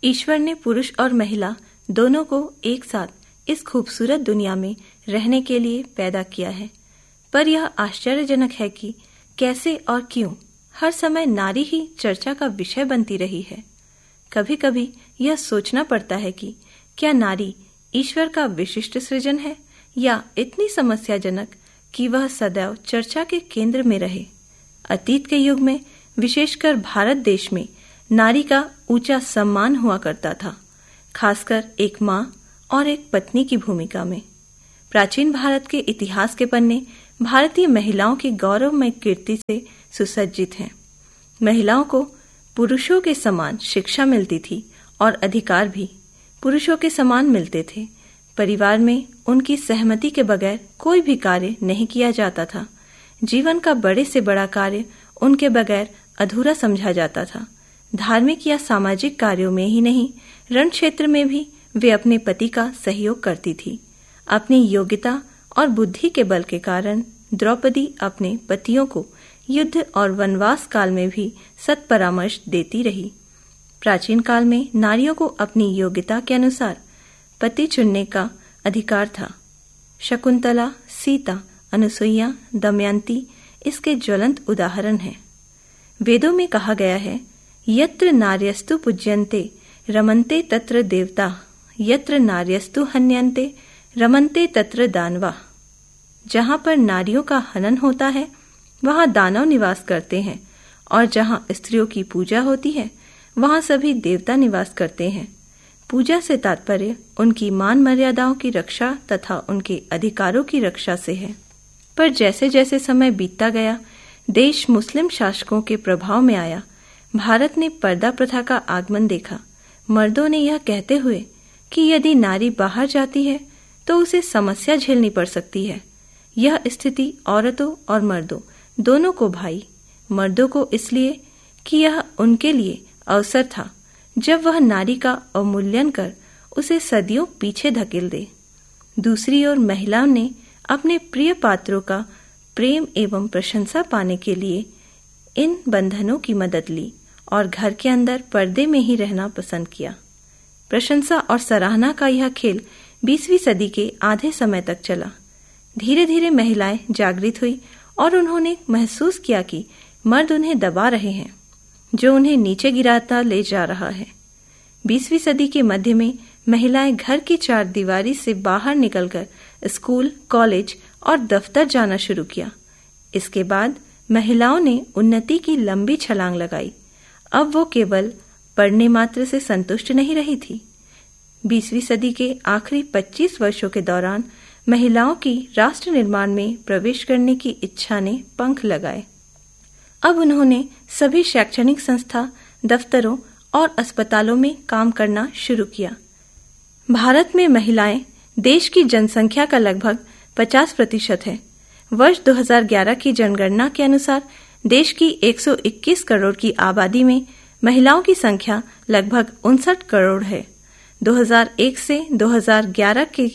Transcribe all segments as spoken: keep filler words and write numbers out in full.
ईश्वर ने पुरुष और महिला दोनों को एक साथ इस खूबसूरत दुनिया में रहने के लिए पैदा किया है। पर यह आश्चर्यजनक है कि कैसे और क्यों हर समय नारी ही चर्चा का विषय बनती रही है। कभी कभी यह सोचना पड़ता है कि क्या नारी ईश्वर का विशिष्ट सृजन है या इतनी समस्याजनक कि वह सदैव चर्चा के केंद्र में रहे। अतीत के युग में विशेषकर भारत देश में नारी का ऊंचा सम्मान हुआ करता था, खासकर एक माँ और एक पत्नी की भूमिका में। प्राचीन भारत के इतिहास के पन्ने भारतीय महिलाओं की गौरवमय कीर्ति से सुसज्जित हैं। महिलाओं को पुरुषों के समान शिक्षा मिलती थी और अधिकार भी पुरुषों के समान मिलते थे। परिवार में उनकी सहमति के बगैर कोई भी कार्य नहीं किया जाता था। जीवन का बड़े से बड़ा कार्य उनके बगैर अधूरा समझा जाता था। धार्मिक या सामाजिक कार्यों में ही नहीं, रण क्षेत्र में भी वे अपने पति का सहयोग करती थी। अपनी योग्यता और बुद्धि के बल के कारण द्रौपदी अपने पतियों को युद्ध और वनवास काल में भी सत् परामर्श देती रही। प्राचीन काल में नारियों को अपनी योग्यता के अनुसार पति चुनने का अधिकार था। शकुंतला, सीता, अनुसुईया, दमयंती इसके ज्वलंत उदाहरण हैं। वेदों में कहा गया है, यत्र नार्यस्तु पूज्यन्ते रमन्ते तत्र देवता, यत्र नार्यस्तु हन्यन्ते रमन्ते तत्र दानवा। जहाँ पर नारियों का हनन होता है वहाँ दानव निवास करते हैं, और जहाँ स्त्रियों की पूजा होती है वहाँ सभी देवता निवास करते हैं। पूजा से तात्पर्य उनकी मान मर्यादाओं की रक्षा तथा उनके अधिकारों की रक्षा से है। पर जैसे जैसे समय बीतता गया, देश मुस्लिम शासकों के प्रभाव में आया। भारत ने पर्दा प्रथा का आगमन देखा। मर्दों ने यह कहते हुए कि यदि नारी बाहर जाती है तो उसे समस्या झेलनी पड़ सकती है। यह स्थिति औरतों और मर्दों दोनों को भाई। मर्दों को इसलिए कि यह उनके लिए अवसर था जब वह नारी का अवमूल्यन कर उसे सदियों पीछे धकेल दे। दूसरी ओर महिलाओं ने अपने प्रिय पात्रों का प्रेम एवं प्रशंसा पाने के लिए इन बंधनों की मदद ली और घर के अंदर पर्दे में ही रहना पसंद किया। प्रशंसा और सराहना का यह खेल बीसवीं सदी के आधे समय तक चला। धीरे धीरे महिलाएं जागृत हुई और उन्होंने महसूस किया कि मर्द उन्हें दबा रहे हैं, जो उन्हें नीचे गिराता ले जा रहा है। बीसवीं सदी के मध्य में महिलाएं घर की चार दीवारी से बाहर निकलकर स्कूल, कॉलेज और दफ्तर जाना शुरू किया। इसके बाद महिलाओं ने उन्नति की लंबी छलांग लगाई। अब वो केवल पढ़ने मात्र से संतुष्ट नहीं रही थी। बीसवीं सदी के आखिरी पच्चीस वर्षों के दौरान महिलाओं की राष्ट्र निर्माण में प्रवेश करने की इच्छा ने पंख लगाए। अब उन्होंने सभी शैक्षणिक संस्था, दफ्तरों और अस्पतालों में काम करना शुरू किया। भारत में महिलाएं देश की जनसंख्या का लगभग पचास प्रतिशत है। वर्ष दो हज़ार ग्यारह की जनगणना के अनुसार देश की एक सौ इक्कीस करोड़ की आबादी में महिलाओं की संख्या लगभग उनसठ करोड़ है। दो हज़ार एक से दो हज़ार ग्यारह के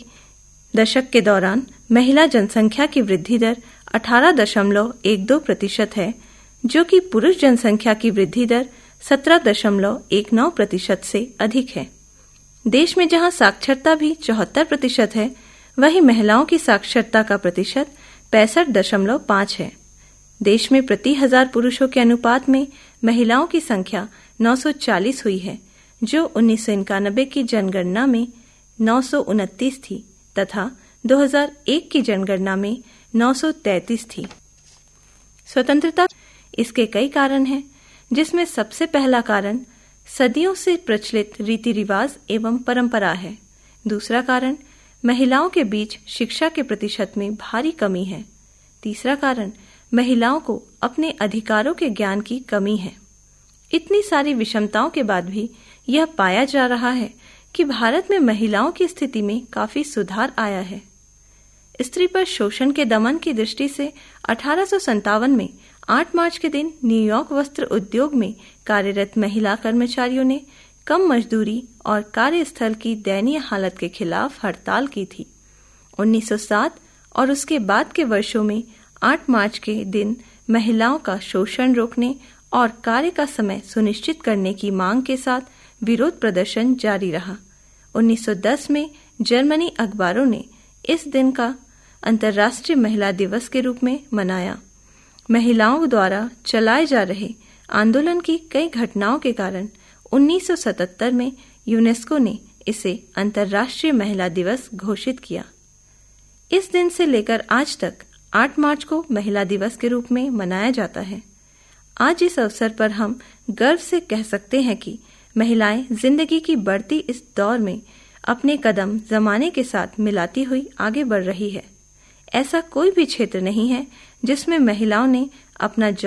दशक के दौरान महिला जनसंख्या की वृद्धि दर अठारह दशमलव एक दो प्रतिशत है, जो कि पुरुष जनसंख्या की वृद्धि दर सत्रह दशमलव एक नौ प्रतिशत से अधिक है। देश में जहां साक्षरता भी चौहत्तर प्रतिशत है, वहीं महिलाओं की साक्षरता का प्रतिशत पैंसठ दशमलव पाँच है। देश में प्रति हजार पुरुषों के अनुपात में महिलाओं की संख्या नौ सौ चालीस हुई है, जो उन्नीस सौ इक्यानवे की जनगणना में नौ सौ उनतीस थी तथा दो हज़ार एक की जनगणना में नौ सौ तैंतीस थी। स्वतंत्रता इसके कई कारण हैं, जिसमें सबसे पहला कारण सदियों से प्रचलित रीति रिवाज एवं परंपरा है। दूसरा कारण महिलाओं के बीच शिक्षा के प्रतिशत में भारी कमी है। तीसरा कारण महिलाओं को अपने अधिकारों के ज्ञान की कमी है। इतनी सारी विषमताओं के बाद भी यह पाया जा रहा है कि भारत में महिलाओं की स्थिति में काफी सुधार आया है। स्त्री पर शोषण के दमन की दृष्टि से अठारह सौ संतावन में आठ मार्च के दिन न्यूयॉर्क वस्त्र उद्योग में कार्यरत महिला कर्मचारियों ने कम मजदूरी और कार्यस्थल की दयनीय हालत के खिलाफ हड़ताल की थी। उन्नीस सौ सात और उसके बाद के वर्षों में आठ मार्च के दिन महिलाओं का शोषण रोकने और कार्य का समय सुनिश्चित करने की मांग के साथ विरोध प्रदर्शन जारी रहा। उन्नीस सौ दस में जर्मनी अखबारों ने इस दिन का अंतर्राष्ट्रीय महिला दिवस के रूप में मनाया। महिलाओं द्वारा चलाए जा रहे आंदोलन की कई घटनाओं के कारण उन्नीस सौ सतहत्तर में यूनेस्को ने इसे अंतर्राष्ट्रीय महिला दिवस घोषित किया। इस दिन से लेकर आज तक आठ मार्च को महिला दिवस के रूप में मनाया जाता है। आज इस अवसर पर हम गर्व से कह सकते हैं कि महिलाएं जिंदगी की बढ़ती इस दौर में अपने कदम जमाने के साथ मिलाती हुई आगे बढ़ रही है। ऐसा कोई भी क्षेत्र नहीं है जिसमें महिलाओं ने अपना